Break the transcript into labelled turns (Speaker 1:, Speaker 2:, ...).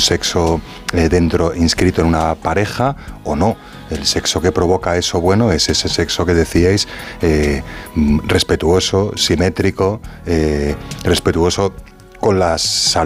Speaker 1: sexo inscrito en una pareja o no. El sexo que provoca eso bueno es ese sexo que decíais, respetuoso, simétrico, respetuoso con la salud